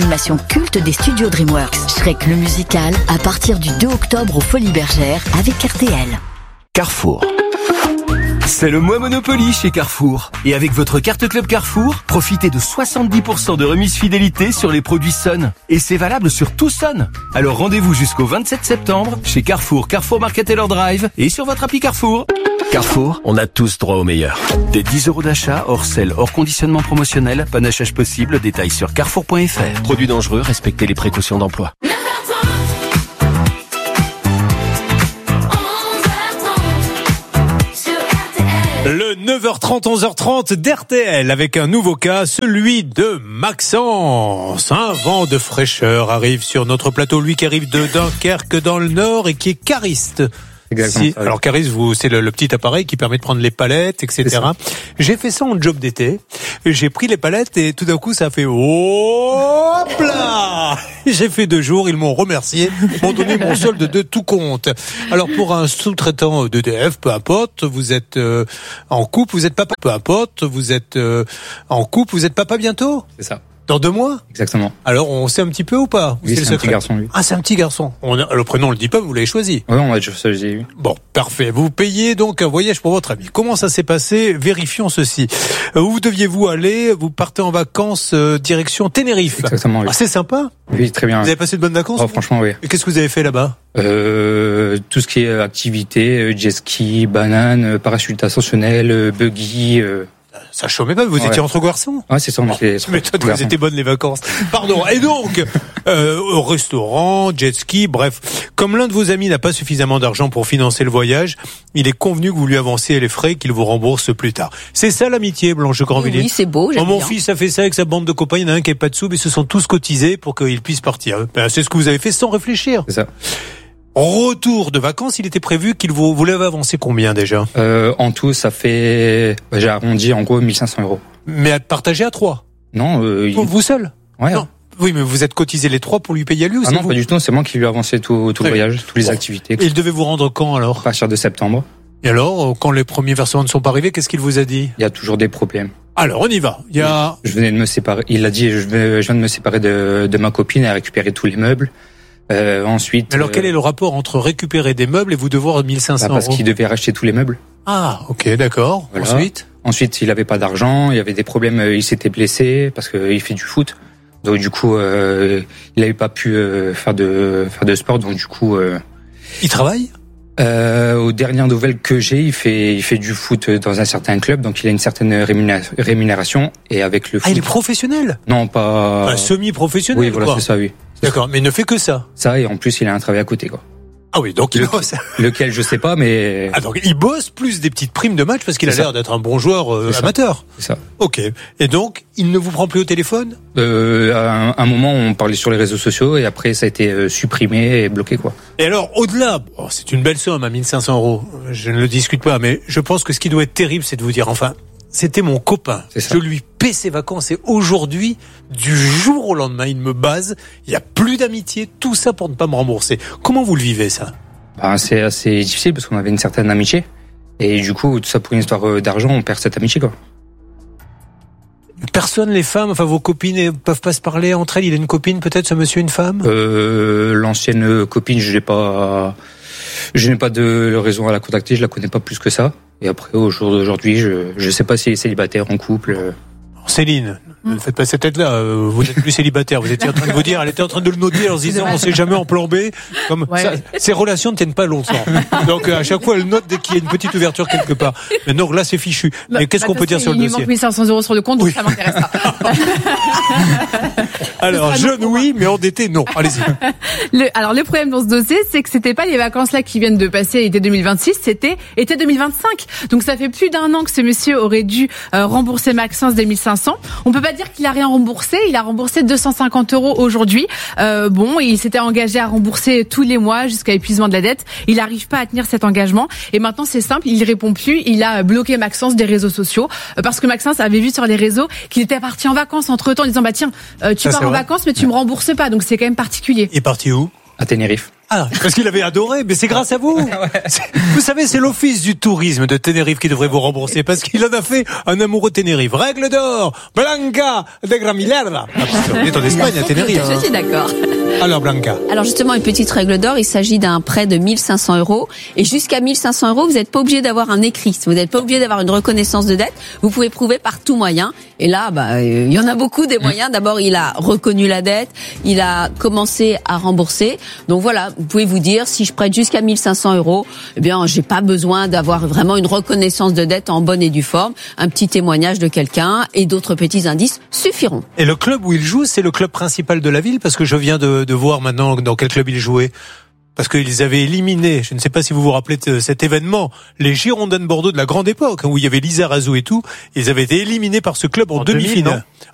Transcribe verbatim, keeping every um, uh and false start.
l'animation culte des studios DreamWorks. Shrek le musical, à partir du deux octobre aux Folies Bergères avec R T L. Carrefour. C'est le mois Monopoly chez Carrefour. Et avec votre carte Club Carrefour, profitez de soixante-dix pour cent de remise fidélité sur les produits Sun. Et c'est valable sur tout Sun. Alors rendez-vous jusqu'au vingt-sept septembre chez Carrefour, Carrefour Market Taylor Drive et sur votre appli Carrefour. Carrefour, on a tous droit au meilleur. Des dix euros d'achat, hors sel, hors conditionnement promotionnel, panachage possible, détails sur carrefour point f r. Produits dangereux, respectez les précautions d'emploi. Le neuf heures trente, onze heures trente d'R T L avec un nouveau cas, celui de Maxence. Un vent de fraîcheur arrive sur notre plateau, lui qui arrive de Dunkerque dans le Nord et qui est cariste. Si, alors Caris, vous, c'est le, le petit appareil qui permet de prendre les palettes, et cetera. J'ai fait ça en job d'été. J'ai pris les palettes et tout d'un coup, ça a fait hop là. J'ai fait deux jours, ils m'ont remercié, m'ont donné mon solde de tout compte. Alors pour un sous-traitant d'E D F, peu importe, vous êtes euh, en couple, vous êtes papa, peu importe, vous êtes euh, en couple, vous êtes papa bientôt. C'est ça. Dans deux mois? Exactement. Alors, on sait un petit peu ou pas? Oui, c'est, c'est un petit garçon, lui. Ah, c'est un petit garçon. On a, le prénom, on le dit pas, vous l'avez choisi. Oui, on l'a déjà choisi, oui. Bon, parfait. Vous payez donc un voyage pour votre ami. Comment ça s'est passé? Vérifions ceci. Où deviez-vous aller? Vous partez en vacances euh, direction Tenerife. Exactement, oui. Ah, c'est sympa? Oui, très bien. Vous oui. avez passé de bonnes vacances? Oh, franchement, oui. Et qu'est-ce que vous avez fait là-bas? Euh, tout ce qui est activité, jet ski, banane, parachute ascensionnel, buggy, euh... Ça chômait pas, vous ouais. étiez entre garçons. Ouais, c'est ça, on était. Mais toi, vous étiez bonnes les vacances. Pardon. Et donc, euh, au restaurant, jet ski, bref. Comme l'un de vos amis n'a pas suffisamment d'argent pour financer le voyage, il est convenu que vous lui avancez les frais et qu'il vous rembourse plus tard. C'est ça l'amitié, Blanche Grandvilliers. Oui, c'est beau, j'aime oh, mon bien. fils a fait ça avec sa bande de copains, il y en a un qui n'a pas de sous, mais ils se sont tous cotisés pour qu'il puisse partir. Ben, c'est ce que vous avez fait sans réfléchir. C'est ça. Retour de vacances, il était prévu qu'il vous, vous l'avez avancé combien déjà? Euh, en tout, ça fait, j'ai arrondi en gros mille cinq cents euros. Mais à partager à trois? Non, euh, il... Vous seul? Ouais. Non. Oui, mais vous êtes cotisé les trois pour lui payer à lui ou Ah c'est non, vous? pas du tout, c'est moi qui lui ai avancé tout, tout le voyage, toutes les bon. activités. Et il devait vous rendre quand alors? À partir de septembre. Et alors, quand les premiers versements ne sont pas arrivés, qu'est-ce qu'il vous a dit? Il y a toujours des problèmes. Alors, on y va. Il y a... Je venais de me séparer, il a dit, je viens de me séparer de, de ma copine et a récupéré tous les meubles. Euh, ensuite. Alors, quel est le rapport entre récupérer des meubles et vous devoir mille cinq cents bah, parce euros? qu'il devait racheter tous les meubles. Ah, ok, d'accord. Voilà. Ensuite? Ensuite, il avait pas d'argent, il y avait des problèmes, il s'était blessé parce qu'il fait du foot. Donc du coup, euh, il n'avait pas pu euh, faire de faire de sport. Donc du coup, euh, il travaille. Euh, aux dernières nouvelles que j'ai, il fait il fait du foot dans un certain club, donc il a une certaine rémunération et avec le foot. Ah, il est professionnel? Non, pas. Enfin, semi-professionnel. Oui, voilà, quoi. c'est ça, oui. D'accord, mais il ne fait que ça. Ça et en plus, il a un travail à côté, quoi. Ah oui, donc il Le, bosse. Lequel je sais pas, mais. Ah donc il bosse plus des petites primes de match parce qu'il c'est a l'air ça. d'être un bon joueur euh, c'est amateur. C'est ça. Ok. Et donc il ne vous prend plus au téléphone? Euh, à un, un moment, on parlait sur les réseaux sociaux et après ça a été euh, supprimé et bloqué, quoi. Et alors au-delà, bon, c'est une belle somme, à mille cinq cents euros. Je ne le discute pas, mais je pense que ce qui doit être terrible, c'est de vous dire enfin. C'était mon copain. Je lui paie ses vacances et aujourd'hui, du jour au lendemain, il me base. Il n'y a plus d'amitié, tout ça pour ne pas me rembourser. Comment vous le vivez, ça? Ben, c'est assez difficile parce qu'on avait une certaine amitié. Et du coup, tout ça pour une histoire d'argent, on perd cette amitié, quoi. Personne, les femmes, enfin vos copines ne peuvent pas se parler entre elles. Il a une copine, peut-être, ce monsieur, une femme? euh, L'ancienne copine, je n'ai pas, je n'ai pas de raison à la contacter. Je la connais pas plus que ça. Et après, au jour d'aujourd'hui, je je sais pas si elle est célibataire, en couple. Céline, ne faites pas cette tête-là. Vous n'êtes plus célibataire. Vous étiez en train de vous dire, elle était en train de le noter en se disant, on sait jamais en plan B. Comme ouais. ça, ces relations ne tiennent pas longtemps. Donc à chaque fois, elle note dès qu'il y a une petite ouverture quelque part. Mais non, là, c'est fichu. Mais qu'est-ce bah, qu'on peut dire sur le dossier? dossier? Il manque mille cinq cents euros sur le compte, donc oui. ça m'intéresse pas. Alors, jeune, oui, mais endetté, non. Allez-y. Le, alors, le problème dans ce dossier, c'est que c'était pas les vacances là qui viennent de passer été deux mille vingt-six, c'était été deux mille vingt-cinq. Donc, ça fait plus d'un an que ce monsieur aurait dû euh, rembourser Maxence des mille cinq cents. On peut pas dire qu'il a rien remboursé. Il a remboursé deux cent cinquante euros aujourd'hui. Euh, bon, il s'était engagé à rembourser tous les mois jusqu'à épuisement de la dette. Il n'arrive pas à tenir cet engagement. Et maintenant, c'est simple. Il répond plus. Il a bloqué Maxence des réseaux sociaux euh, parce que Maxence avait vu sur les réseaux qu'il était parti en vacances entre temps en disant, bah tiens, euh, tu Ça, pars en vrai. vacances, mais tu me rembourses pas. Donc, c'est quand même particulier. Il est parti où? À Tenerife. Ah, parce qu'il avait adoré, mais c'est grâce à vous. Ouais. Vous savez, c'est l'office du tourisme de Tenerife qui devrait vous rembourser parce qu'il en a fait un amoureux Tenerife. Règle d'or, Blanca de Gramilera. Ah, on est en Espagne à Tenerife. Je suis d'accord. Alors Blanca. Alors justement, une petite règle d'or, il s'agit d'un prêt de mille cinq cents euros. Et jusqu'à mille cinq cents euros, vous n'êtes pas obligé d'avoir un écrit. Vous n'êtes pas obligé d'avoir une reconnaissance de dette. Vous pouvez prouver par tout moyen. Et là, bah, il y en a beaucoup des moyens. D'abord, il a reconnu la dette. Il a commencé à rembourser. Donc voilà, vous pouvez vous dire, si je prête jusqu'à mille cinq cents euros, eh bien, j'ai pas besoin d'avoir vraiment une reconnaissance de dette en bonne et due forme. Un petit témoignage de quelqu'un et d'autres petits indices suffiront. Et le club où il joue, c'est le club principal de la ville parce que je viens de, de voir maintenant dans quel club il jouait. Parce qu'ils avaient éliminé, je ne sais pas si vous vous rappelez de cet événement, les Girondins de Bordeaux de la grande époque, où il y avait Lisa Razou et tout, ils avaient été éliminés par ce club en, en demi-finale.